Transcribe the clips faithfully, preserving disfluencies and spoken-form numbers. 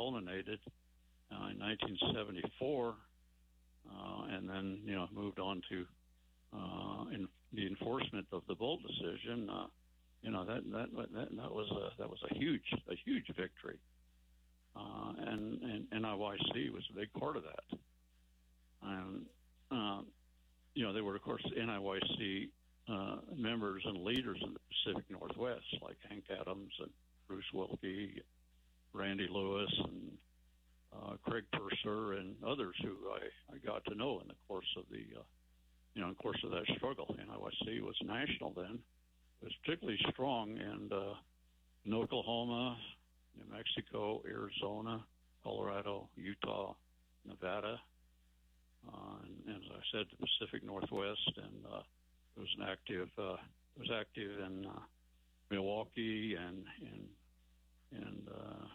culminated uh, in nineteen seventy-four, uh, and then you know moved on to uh, in the enforcement of the Boldt decision. Uh, you know that that that that was a that was a huge a huge victory, uh, and and N I Y C was a big part of that. And um, you know, there were of course N I Y C uh, members and leaders in the Pacific Northwest, like Hank Adams and Bruce Wilkie, Randy Lewis, and uh, Craig Purser, and others who I, I got to know in the course of the uh, you know in the course of that struggle. N I Y C was national then. It was particularly strong in, uh, in Oklahoma, New Mexico, Arizona, Colorado, Utah, Nevada, uh, and, and as I said, the Pacific Northwest, and uh, it was an active. Uh, it was active in uh, Milwaukee and and and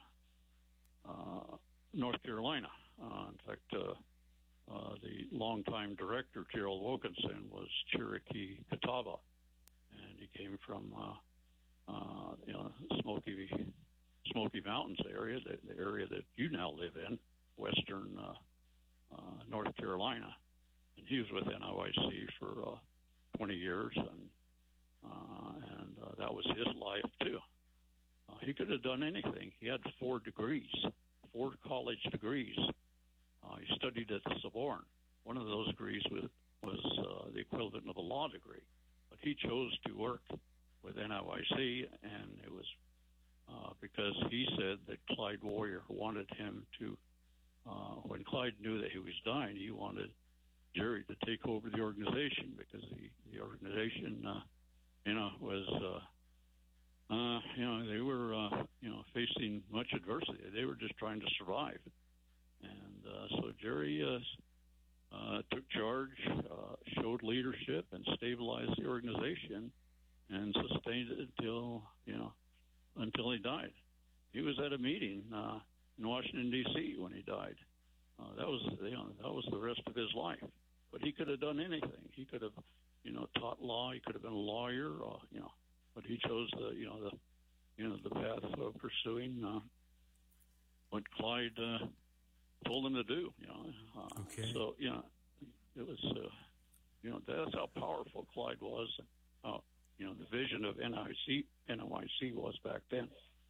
uh, uh, North Carolina. Uh, in fact, uh, uh, the longtime director Gerald Wilkinson was Cherokee Catawba. And he came from, uh, uh, you know, Smoky Smoky Mountains area, the, the area that you now live in, western uh, uh, North Carolina. And he was with N I Y C for uh, twenty years, and uh, and uh, that was his life too. Uh, he could have done anything. He had four degrees, four college degrees. Uh, he studied at the Sorbonne. One of those degrees was was uh, the equivalent of a law degree. But he chose to work with N I Y C, and it was uh, because he said that Clyde Warrior wanted him to, uh, when Clyde knew that he was dying, he wanted Jerry to take over the organization because the, the organization, uh, you know, was, uh, uh, you know, they were, uh, you know, facing much adversity. They were just trying to survive. And uh, so Jerry uh, Uh, took charge, uh, showed leadership, and stabilized the organization, and sustained it until you know until he died. He was at a meeting uh, in Washington D C when he died. Uh, that was you know that was the rest of his life. But he could have done anything. He could have you know taught law. He could have been a lawyer. Uh, you know, but he chose the you know the you know the path of pursuing uh, what Clyde. Uh, told him to do, you know. Uh, okay. So, you know, it was, uh, you know, that's how powerful Clyde was, and how, you know, the vision of N I Y C was back then.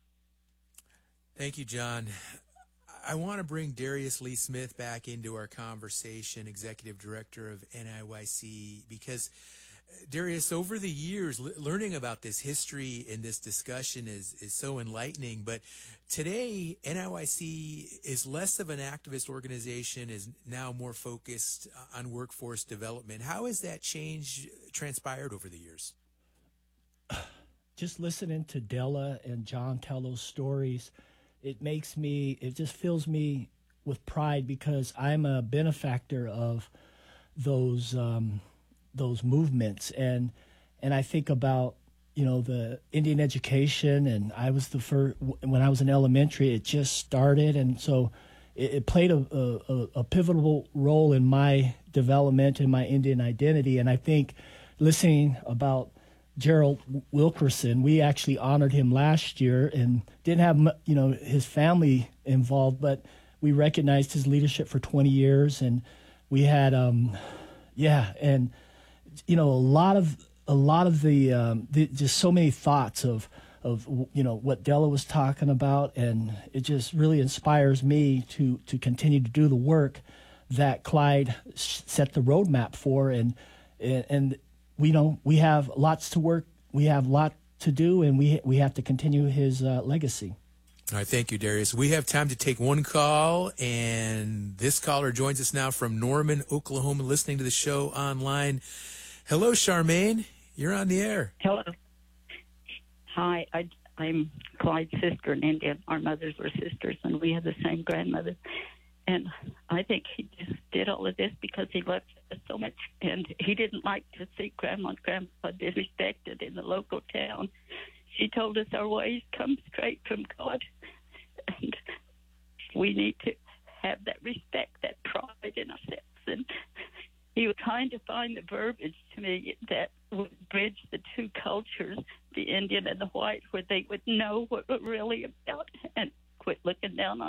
Thank you, John. I want to bring Darius Lee Smith back into our conversation, Executive Director of N I Y C, because Darius, over the years, l- learning about this history and this discussion is, is so enlightening. But today, N I Y C is less of an activist organization, is now more focused on workforce development. How has that change transpired over the years? Just listening to Della and John tell those stories, it makes me, it just fills me with pride because I'm a benefactor of those um those movements, and and I think about you know the Indian education, and I was the first when I was in elementary. It just started, and so it, it played a, a a pivotal role in my development and my Indian identity. And I think listening about Gerald Wilkerson, we actually honored him last year and didn't have you know his family involved, but we recognized his leadership for twenty years, and we had um yeah and. You know, a lot of a lot of the, um, the just so many thoughts of of you know what Della was talking about, and it just really inspires me to to continue to do the work that Clyde set the roadmap for, and and, and we know we have lots to work, we have a lot to do, and we we have to continue his uh, legacy. All right, thank you, Darius. We have time to take one call, and this caller joins us now from Norman, Oklahoma, listening to the show online. Hello, Charmaine. You're on the air. Hello. Hi, I, I'm Clyde's sister in India. Our mothers were sisters, and we had the same grandmother. And I think he just did all of this because he loved us so much, and he didn't like to see Grandma and Grandpa disrespected in the local town. She told us our ways come straight from God, and we need to have that respect, that pride in ourselves. And he was trying to find the verbiage to me that would bridge the two cultures, the Indian and the white, where they would know what we're really about and quit looking down on